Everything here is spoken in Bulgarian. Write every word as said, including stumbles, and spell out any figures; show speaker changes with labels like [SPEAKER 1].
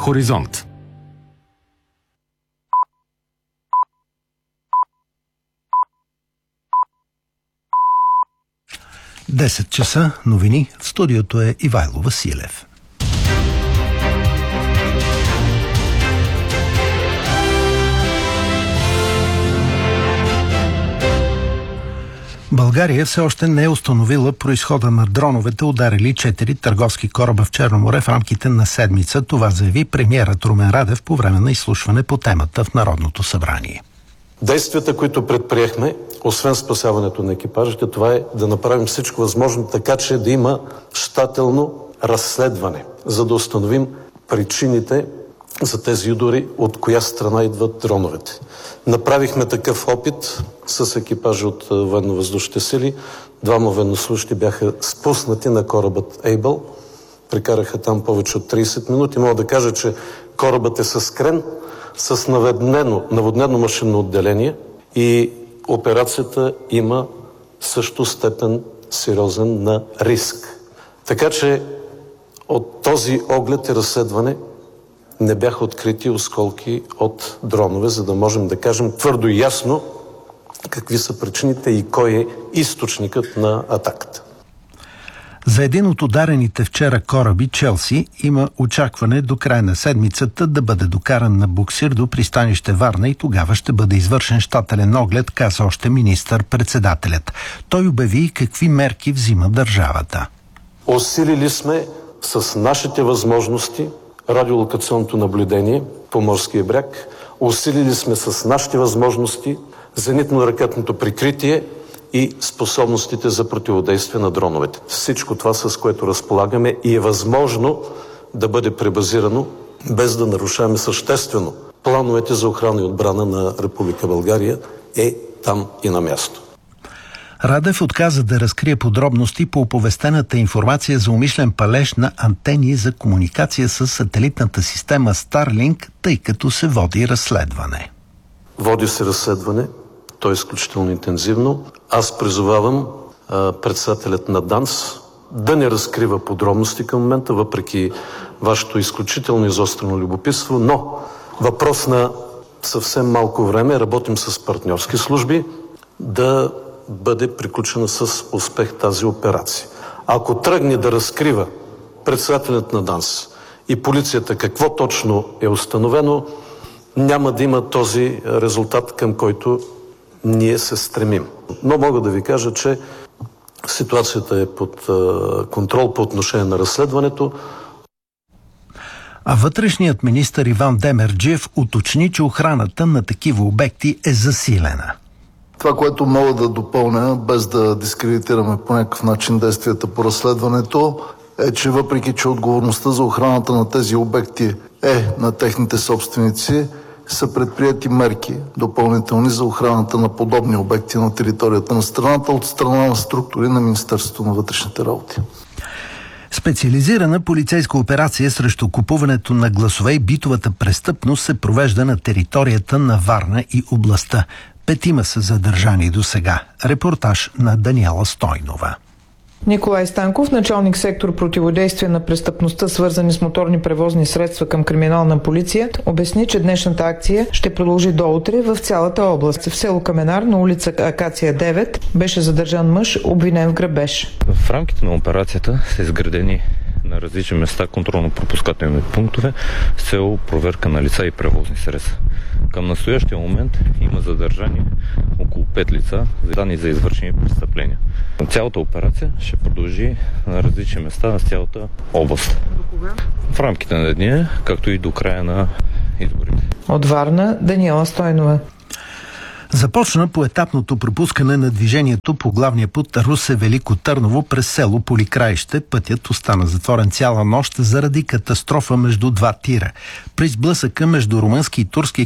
[SPEAKER 1] Хоризонт.
[SPEAKER 2] десет часа, новини, в студиото е Ивайло Василев. България все още не е установила произхода на дроновете, ударили четири търговски кораба в Черно море в рамките на седмица. Това заяви премиерът Румен Радев по време на изслушване по темата в Народното събрание.
[SPEAKER 3] Действията, които предприехме, освен спасяването на екипажите, това е да направим всичко възможно, така че да има щателно разследване, за да установим причините за тези удари, от коя страна идват дроновете. Направихме такъв опит с екипажи от военно-въздушните сили. Двама военнослужащи бяха спуснати на корабът Ейбъл. Прекараха там повече от трийсет минути. Мога да кажа, че корабът е с крен, с наводнено, наводнено машинно отделение и операцията има също степен сериозен на риск. Така че от този оглед и разследване не бяха открити осколки от дронове, за да можем да кажем твърдо и ясно какви са причините и кой е източникът на атаката.
[SPEAKER 2] За един от ударените вчера кораби, Челси, има очакване до края на седмицата да бъде докаран на буксир до пристанище Варна и тогава ще бъде извършен щателен оглед, каза още министър-председателят. Той обяви какви мерки взима държавата.
[SPEAKER 3] Усилили сме с нашите възможности радиолокационното наблюдение по морския бряг. Усилили сме с нашите възможности зенитно-ракетното прикритие и способностите за противодействие на дроновете. Всичко това, с което разполагаме и е възможно да бъде пребазирано, без да нарушаваме съществено плановете за охрана и отбрана на Република България, е там и на място.
[SPEAKER 2] Радев отказа да разкрие подробности по оповестената информация за умишлен палеж на антени за комуникация с сателитната система Starlink, тъй като се води разследване.
[SPEAKER 3] Води се разследване, то е изключително интензивно. Аз призовавам а, председателят на ДАНС да не разкрива подробности към момента, въпреки вашето изключително изострено любопитство, но въпрос на съвсем малко време, работим с партньорски служби, да бъде приключена с успех тази операция. Ако тръгне да разкрива председателят на ДАНС и полицията какво точно е установено, няма да има този резултат, към който ние се стремим. Но мога да ви кажа, че ситуацията е под контрол по отношение на разследването.
[SPEAKER 2] А вътрешният министър Иван Демерджиев уточни, че охраната на такива обекти е засилена.
[SPEAKER 4] Това, което мога да допълня, без да дискредитираме по някакъв начин действията по разследването, е, че въпреки, че отговорността за охраната на тези обекти е на техните собственици, са предприети мерки допълнителни за охраната на подобни обекти на територията на страната от страна на структури на Министерството на вътрешните работи.
[SPEAKER 2] Специализирана полицейска операция срещу купуването на гласове и битовата престъпност се провежда на територията на Варна и областта. Петима са задържани до сега. Репортаж на Даниела Стойнова.
[SPEAKER 5] Николай Станков, началник сектор противодействие на престъпността, свързани с моторни превозни средства към криминална полиция, обясни, че днешната акция ще продължи до утре в цялата област. В село Каменар на улица Акация девет беше задържан мъж, обвинен в грабеж.
[SPEAKER 6] В рамките на операцията са изградени на различни места контролно-пропускателни пунктове с цел проверка на лица и превозни средства. Към настоящия момент има задържани около пет лица за данни за извършени престъпления. Цялата операция ще продължи на различни места на цялата област. В рамките на дния, както и до края на изборите.
[SPEAKER 5] От Варна, Даниела Стойнова.
[SPEAKER 2] Започна поетапното пропускане на движението по главния път Русе-Велико Търново през село Поликраище. Пътят остана затворен цяла нощ заради катастрофа между два тира. При сблъсъка между румънски и турски